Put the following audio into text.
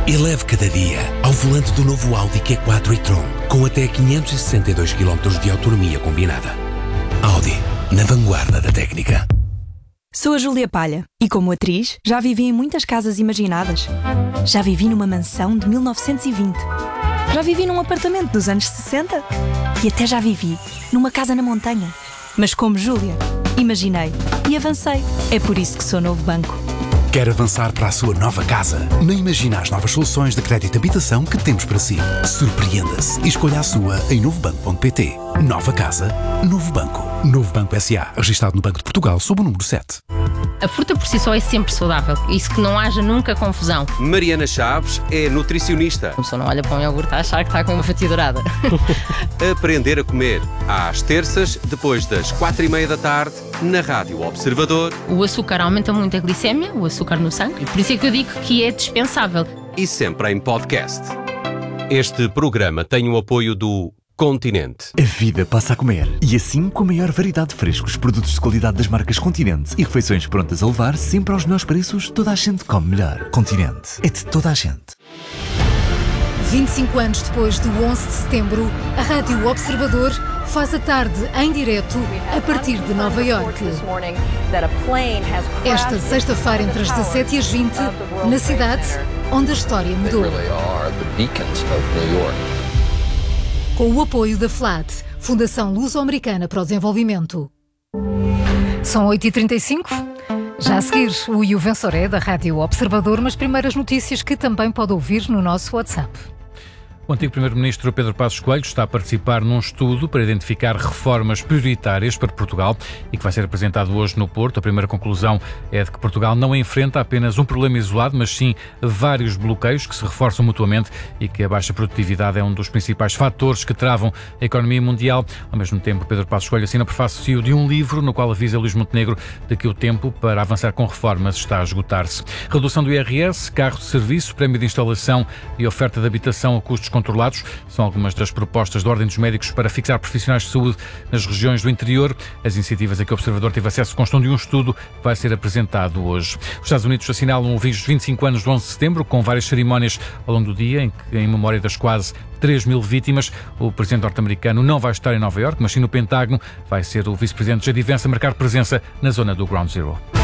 Eleve cada dia ao volante do novo Audi Q4 e-tron, com até 562 km de autonomia combinada. Audi, na vanguarda da técnica. Sou a Júlia Palha e, como atriz, já vivi em muitas casas imaginadas. Já vivi numa mansão de 1920. Já vivi num apartamento dos anos 60. E até já vivi numa casa na montanha. Mas como Júlia, imaginei e avancei. É por isso que sou Novo Banco. Quer avançar para a sua nova casa? Nem imagina as novas soluções de crédito de habitação que temos para si. Surpreenda-se e escolha a sua em novobanco.pt. Nova casa, Novo Banco. Novo Banco S.A. Registado no Banco de Portugal sob o número 7. A fruta por si só é sempre saudável. Isso que não haja nunca confusão. Mariana Chaves é nutricionista. A pessoa não olha para um iogurte a achar que está com uma fatia dourada. Aprender a comer. Às terças, depois das 4:30 da tarde, na Rádio Observador. O açúcar aumenta muito a glicémia, o açúcar no sangue. Por isso é que eu digo que é dispensável. E sempre em podcast. Este programa tem o apoio do Continente. A vida passa a comer. E assim, com a maior variedade de frescos, produtos de qualidade das marcas Continente e refeições prontas a levar sempre aos melhores preços, toda a gente come melhor. Continente. É de toda a gente. 25 anos depois do 11 de setembro, a Rádio Observador faz a tarde em direto a partir de Nova Iorque. Esta sexta-feira, entre as 17 e as 20, na cidade onde a história mudou. Com o apoio da FLAD, Fundação Luso-Americana para o Desenvolvimento. São 8h35. Já a seguir, o Juvensoré da Rádio Observador, mas primeiras notícias que também pode ouvir no nosso WhatsApp. O antigo Primeiro-Ministro Pedro Passos Coelho está a participar num estudo para identificar reformas prioritárias para Portugal e que vai ser apresentado hoje no Porto. A primeira conclusão é de que Portugal não enfrenta apenas um problema isolado, mas sim vários bloqueios que se reforçam mutuamente e que a baixa produtividade é um dos principais fatores que travam a economia mundial. Ao mesmo tempo, Pedro Passos Coelho assina prefácio de um livro no qual avisa Luís Montenegro de que o tempo para avançar com reformas está a esgotar-se. Redução do IRS, carro de serviço, prémio de instalação e oferta de habitação a custos controlados são algumas das propostas da Ordem dos Médicos para fixar profissionais de saúde nas regiões do interior. As iniciativas a que o Observador teve acesso constam de um estudo que vai ser apresentado hoje. Os Estados Unidos assinalam os 25 anos do 11 de setembro, com várias cerimónias ao longo do dia, em memória das quase 3.000 vítimas. O presidente norte-americano não vai estar em Nova Iorque, mas sim no Pentágono. Vai ser o vice-presidente J.D. Vance a marcar presença na zona do Ground Zero.